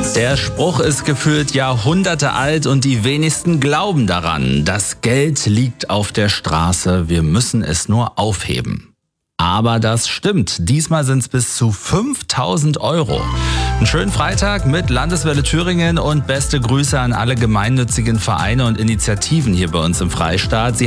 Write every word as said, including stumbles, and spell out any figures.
Der Spruch ist gefühlt Jahrhunderte alt und die wenigsten glauben daran. Das Geld liegt auf der Straße, wir müssen es nur aufheben. Aber das stimmt. Diesmal sind es bis zu fünftausend Euro. Einen schönen Freitag mit Landeswelle Thüringen und beste Grüße an alle gemeinnützigen Vereine und Initiativen hier bei uns im Freistaat. Sie